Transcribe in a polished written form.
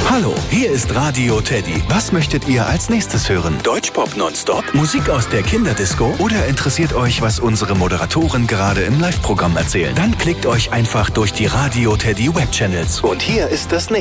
Hallo, hier ist Radio Teddy. Was möchtet ihr als nächstes hören? Deutschpop nonstop? Musik aus der Kinderdisco? Oder interessiert euch, was unsere Moderatoren gerade im Live-Programm erzählen? Dann klickt euch einfach durch die Radio Teddy Webchannels. Und hier ist das nächste.